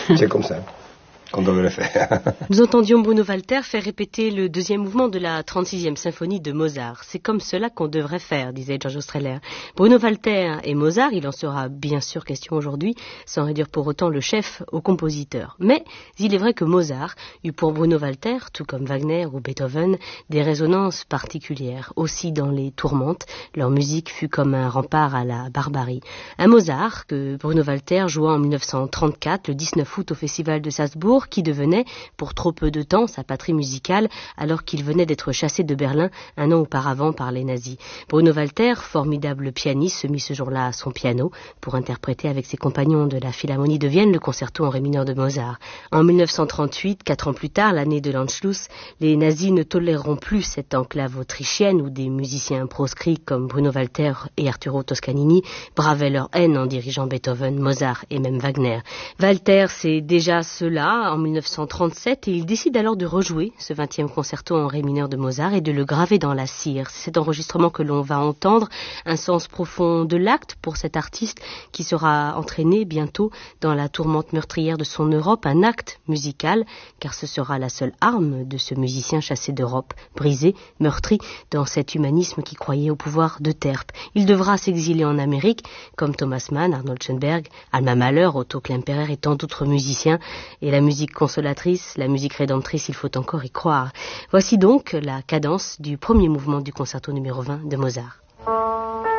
C'est comme ça qu'on devrait le faire. Nous entendions Bruno Walter faire répéter le deuxième mouvement de la 36e symphonie de Mozart. C'est comme cela qu'on devrait faire, disait George Ostrehler. Bruno Walter et Mozart, il en sera bien sûr question aujourd'hui, sans réduire pour autant le chef au compositeur. Mais il est vrai que Mozart eut pour Bruno Walter, tout comme Wagner ou Beethoven, des résonances particulières. Aussi dans les tourmentes, leur musique fut comme un rempart à la barbarie. Un Mozart que Bruno Walter joua en 1934, le 19 août au Festival de Salzbourg, qui devenait, pour trop peu de temps, sa patrie musicale, alors qu'il venait d'être chassé de Berlin un an auparavant par les nazis. Bruno Walter, formidable pianiste, se mit ce jour-là à son piano pour interpréter avec ses compagnons de la Philharmonie de Vienne le concerto en ré mineur de Mozart. En 1938, 4 ans plus tard, l'année de l'Anschluss, les nazis ne toléreront plus cette enclave autrichienne où des musiciens proscrits comme Bruno Walter et Arturo Toscanini bravaient leur haine en dirigeant Beethoven, Mozart et même Wagner. Walter, c'est déjà cela en 1937 et il décide alors de rejouer ce 20e concerto en ré mineur de Mozart et de le graver dans la cire. C'est cet enregistrement que l'on va entendre, un sens profond de l'acte pour cet artiste qui sera entraîné bientôt dans la tourmente meurtrière de son Europe, un acte musical, car ce sera la seule arme de ce musicien chassé d'Europe, brisé, meurtri dans cet humanisme qui croyait au pouvoir de Terp. Il devra s'exiler en Amérique, comme Thomas Mann, Arnold Schoenberg, Alma Mahler, Otto Klemperer et tant d'autres musiciens, et la musique consolatrice, la musique rédemptrice, il faut encore y croire. Voici donc la cadence du premier mouvement du concerto numéro 20 de Mozart.